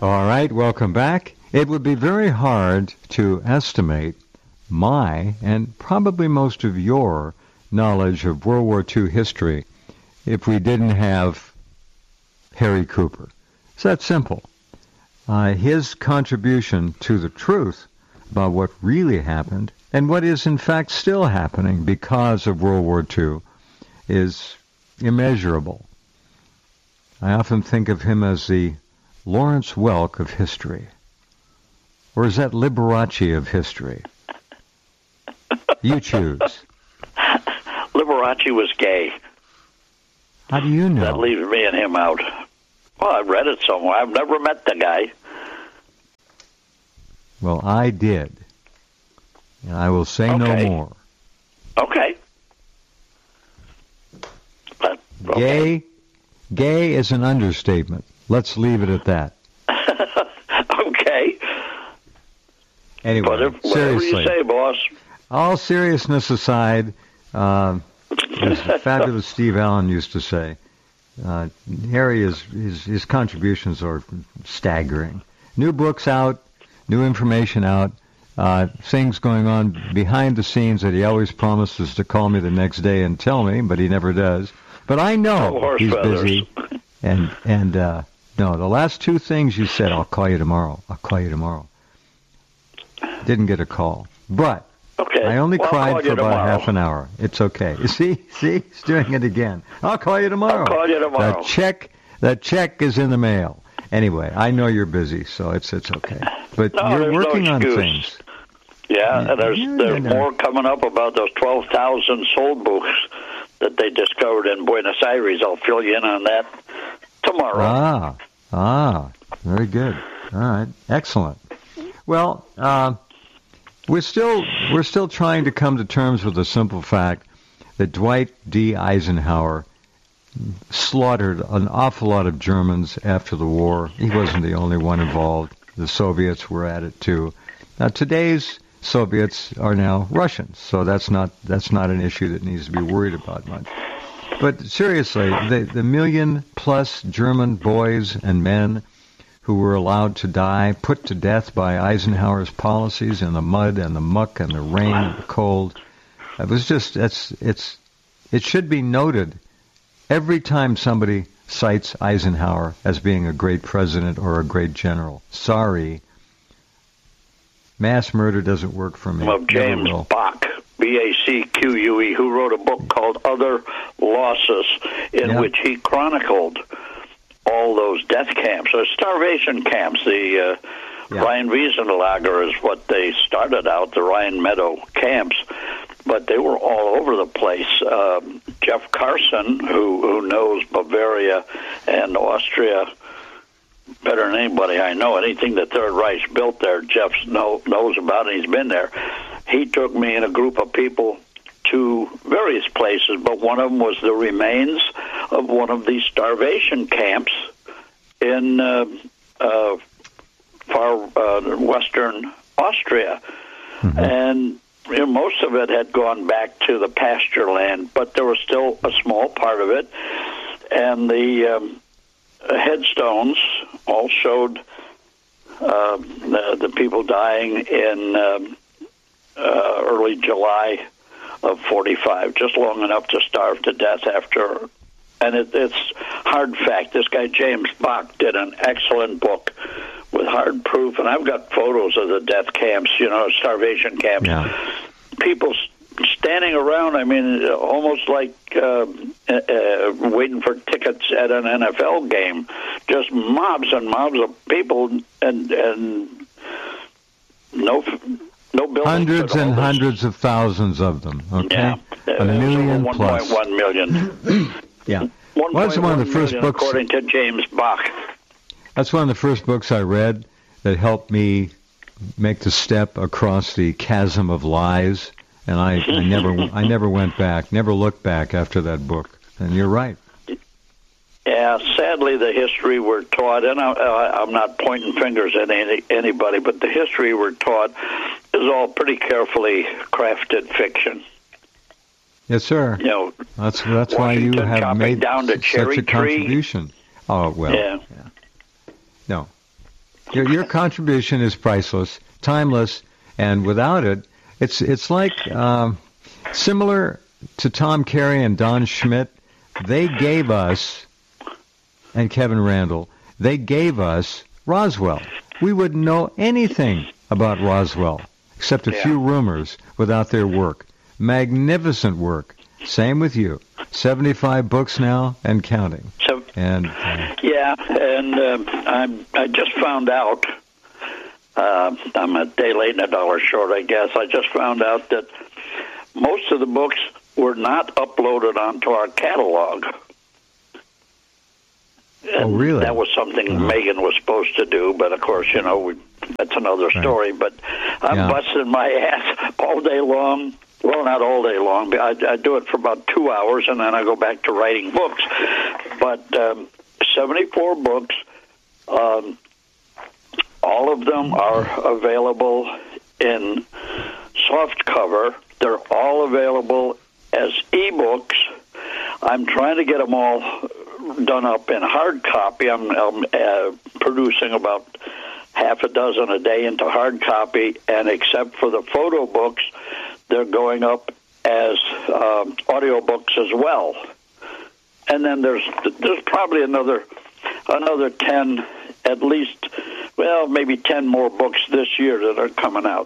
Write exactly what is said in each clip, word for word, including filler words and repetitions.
All right, welcome back. It would be very hard to estimate my, and probably most of your, knowledge of World War Two history if we didn't have Harry Cooper. It's that simple. Uh, his contribution to the truth about what really happened and what is in fact still happening because of World War Two is immeasurable. I often think of him as the Lawrence Welk of history. Or is that Liberace of history? You choose. Liberace was gay. How do you know? That leaves me and him out. Well, I read it somewhere. I've never met the guy. Well, I did. And I will say okay. no more. Okay. But, okay. Gay, gay is an understatement. Let's leave it at that. Okay. Anyway, but if, whatever seriously. you say, boss. All seriousness aside, uh, as the fabulous Steve Allen used to say, uh, Harry is his, his contributions are staggering. New books out, new information out, uh, things going on behind the scenes that he always promises to call me the next day and tell me, but he never does. But I know oh, he's feathers. busy. And and uh, no, the last two things you said, I'll call you tomorrow. I'll call you tomorrow. Didn't get a call, but. Okay. I only well, cried for about tomorrow. half an hour. It's okay. You see, see, he's doing it again. I'll call you tomorrow. I'll call you tomorrow. That check, that check is in the mail. Anyway, I know you're busy, so it's it's okay. But no, you're working no on excuse. things. Yeah, and there's Yeah, there's yeah, more coming up about those twelve thousand soul books that they discovered in Buenos Aires. I'll fill you in on that tomorrow. Ah, ah, very good. All right, excellent. Well, uh, we're still we're still trying to come to terms with the simple fact that Dwight D. Eisenhower slaughtered an awful lot of Germans after the war. He wasn't the only one involved. The Soviets were at it too. Now today's Soviets are now Russians, so that's not that's not an issue that needs to be worried about much. But seriously, the the million plus German boys and men who were allowed to die, put to death by Eisenhower's policies in the mud and the muck and the rain and the cold. It was just, it's, it's, it should be noted every time somebody cites Eisenhower as being a great president or a great general. Sorry. Mass murder doesn't work for me. Of James Bach, B A C Q U E, who wrote a book called Other Losses, in yeah. which he chronicled all those death camps, or starvation camps. The uh, yeah. Rhine Wiesenlager is what they started out, the Rhine Meadow camps, but they were all over the place. Um, Jeff Carson, who, who knows Bavaria and Austria better than anybody I know, anything the Third Reich built there, Jeff know, knows about it. He's been there. He took me and a group of people to various places, but one of them was the remains of one of these starvation camps in uh, uh, far uh, western Austria. Mm-hmm. And you know, most of it had gone back to the pasture land, but there was still a small part of it. And the um, headstones all showed uh, the, the people dying in um, uh, early July of forty-five, just long enough to starve to death after. And it, it's hard fact. This guy, James Bach, did an excellent book with hard proof, and I've got photos of the death camps, you know, starvation camps. Yeah. People standing around, I mean, almost like uh, uh, waiting for tickets at an N F L game. Just mobs and mobs of people, and and no... No hundreds and hundreds of thousands of them, okay? Yeah. A million one plus. one point one million. Yeah. one Well, that's one of the first million, books. according to James Bach. That's one of the first books I read that helped me make the step across the chasm of lies, and I, I never I never went back, never looked back after that book. And you're right. Yeah, sadly, the history we're taught, and I, I'm not pointing fingers at any, anybody, but the history we're taught is all pretty carefully crafted fiction. Yes, sir. You know, that's that's why you Washington have chopping made down the such cherry a tree. contribution. Oh well. Yeah. yeah. No. Your, your contribution is priceless, timeless, and without it, it's it's like um, similar to Tom Carey and Don Schmidt. They gave us, and Kevin Randall, they gave us Roswell. We wouldn't know anything about Roswell except a yeah. few rumors without their work. Magnificent work. Same with you. seventy-five books now and counting. So, and uh, yeah, and uh, I I just found out. Uh, I'm a day late and a dollar short, I guess. I just found out that most of the books were not uploaded onto our catalog. And oh, really? That was something uh-huh. Megan was supposed to do, but of course, you know, we, that's another story. Right. But I'm yeah. busting my ass all day long. Well, not all day long. But I, I do it for about two hours, and then I go back to writing books. But um, seventy-four books, um, all of them are available in soft cover. They're all available as e-books. I'm trying to get them all done up in hard copy. I'm, I'm uh, producing about half a dozen a day into hard copy, and except for the photo books, they're going up as um, audio books as well. And then there's there's probably another another ten, at least, well, maybe ten more books this year that are coming out.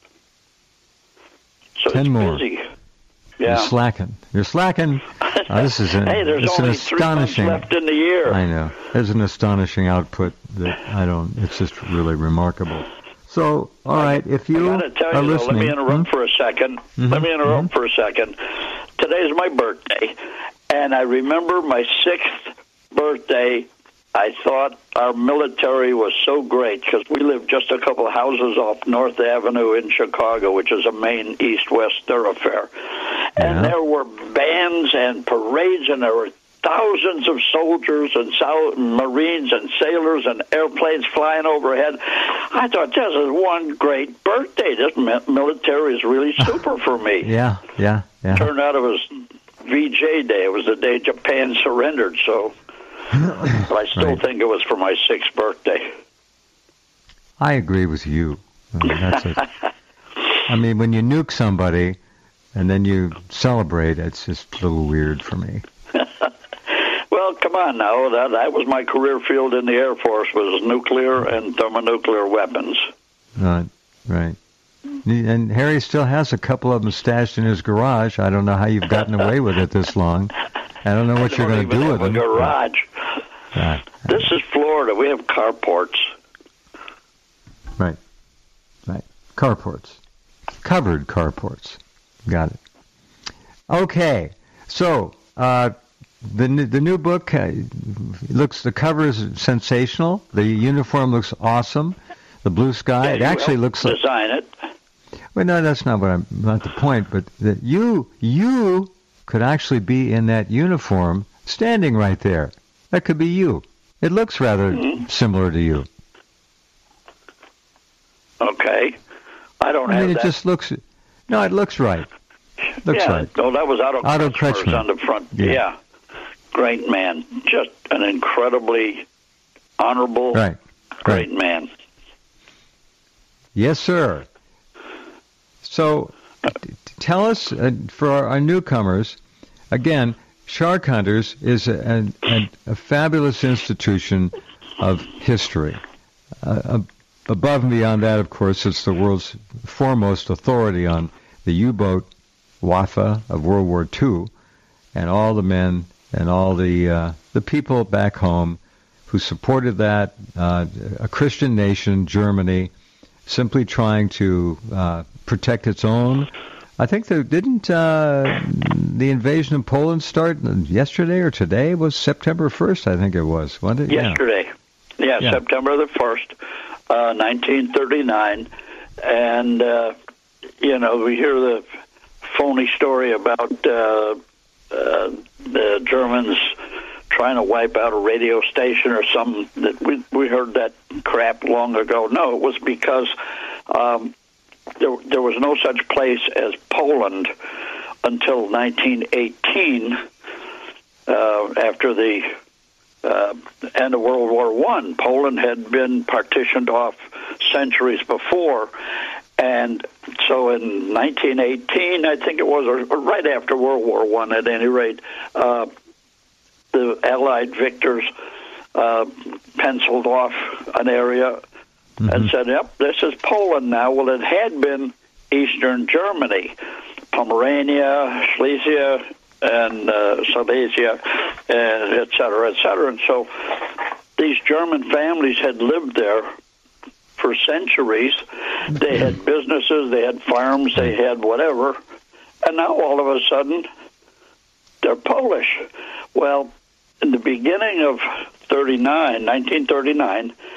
So ten it's more. busy. Yeah. You're slacking. You're slacking. Uh, this is an, hey, there's it's only an astonishing, three months left in the year. I know. There's an astonishing output that I don't. It's just really remarkable. So, all right, if you I gotta tell are you, though, listening, let me interrupt hmm? for a second. Mm-hmm. Let me interrupt mm-hmm. for a second. Today's my birthday, and I remember my sixth birthday. I thought our military was so great because we lived just a couple of houses off North Avenue in Chicago, which is a main east-west thoroughfare. Yeah. And there were bands and parades, and there were thousands of soldiers and Marines and sailors and airplanes flying overhead. I thought, this is one great birthday. This military is really super for me. Yeah, yeah, yeah. Turned out it was V J Day. It was the day Japan surrendered, so... But I still right. think it was for my sixth birthday. I agree with you. I mean, that's it. I mean, when you nuke somebody and then you celebrate, it's just a little weird for me. Well, come on now. That that was my career field in the Air Force, was nuclear and thermonuclear weapons. Right, right. And Harry still has a couple of them stashed in his garage. I don't know how you've gotten away with it this long. I don't know what I you're going to do with them. them. Garage. Right. This is Florida. We have carports. Right. Right. Carports. Covered carports. Got it. Okay. So, uh, the the new book uh, looks. The cover is sensational. The uniform looks awesome. The blue sky. Yeah, it actually looks like. Design it. Well, no, that's not what I'm. Not the point. But that you you. could actually be in that uniform standing right there. That could be you. It looks rather mm-hmm. similar to you. Okay. I don't I have mean, it that. just looks... No, it looks right. Looks yeah, right. No, that was Otto, Otto Kretschmer's Kretschmer on the front. Yeah. yeah. Great man. Just an incredibly honorable, right. great right. man. Yes, sir. So... Tell us, uh, for our, our newcomers, again, Shark Hunters is a, a, a fabulous institution of history. Uh, above and beyond that, of course, it's the world's foremost authority on the U-boat Wafa of World War Two, and all the men and all the uh, the people back home who supported that, uh, a Christian nation, Germany, simply trying to uh, protect its own. I think there didn't uh, the invasion of Poland start yesterday or today? Was September first? I think it was. Wasn't it? Yesterday. Yeah, yeah, yeah. September the first, uh, nineteen thirty-nine. And, uh, you know, we hear the phony story about uh, uh, the Germans trying to wipe out a radio station or something. That we, we heard that crap long ago. No, it was because... Um, There, there was no such place as Poland until nineteen eighteen, uh, after the uh, end of World War One. Poland had been partitioned off centuries before, and so in nineteen eighteen, I think it was, or right after World War One, at any rate, uh, the Allied victors uh, penciled off an area mm-hmm. and said, "Yep, this is Poland now." Well, it had been Eastern Germany, Pomerania, Silesia, and uh, Silesia, and et cetera, et cetera. And so these German families had lived there for centuries. They had businesses, they had farms, they had whatever, and now all of a sudden they're Polish. Well, in the beginning of thirty-nine, nineteen thirty-nine,